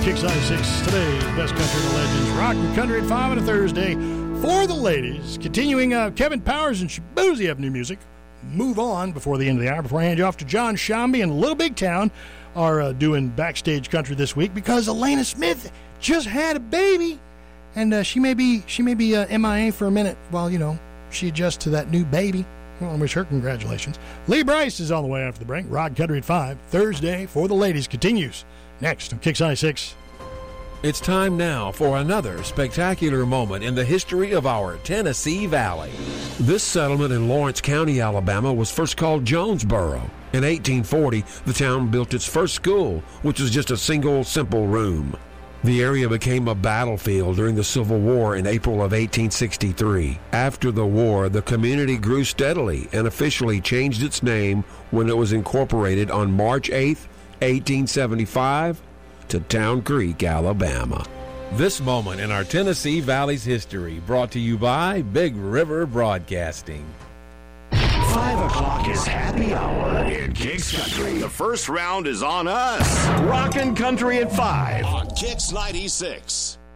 Kicks 96 today, best country and the legends. Rock and country at 5 on a Thursday for the ladies. Continuing, Kevin Powers and Shaboozey have new music. Move on before the end of the hour. Before I hand you off to John Shambi and Little Big Town are doing backstage country this week because Elena Smith just had a baby, and she may be MIA for a minute while she adjusts to that new baby. I want to wish her congratulations. Lee Brice is on the way after the break. Rock Country at 5 Thursday for the ladies continues next on Kicks 96. It's time now for another spectacular moment in the history of our Tennessee Valley. This settlement in Lawrence County, Alabama, was first called Jonesboro. In 1840, the town built its first school, which was just a single, simple room. The area became a battlefield during the Civil War in April of 1863. After the war, the community grew steadily and officially changed its name when it was incorporated on March 8, 1875, to Town Creek, Alabama. This moment in our Tennessee Valley's history brought to you by Big River Broadcasting. 5 o'clock is happy hour in Kicks Country. The first round is on us. Rockin' Country at 5 on Kicks 96.